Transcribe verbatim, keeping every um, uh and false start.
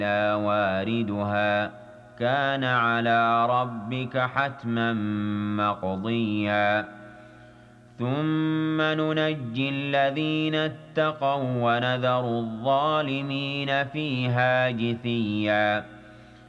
إِلَّا وَارِدُهَا كَانَ عَلَىٰ رَبِّكَ حَتْمًا مَّقْضِيًّا ثُمَّ نُنَجِّي الَّذِينَ اتَّقَوا وَّنَذَرُ الظَّالِمِينَ فِيهَا جِثِيًّا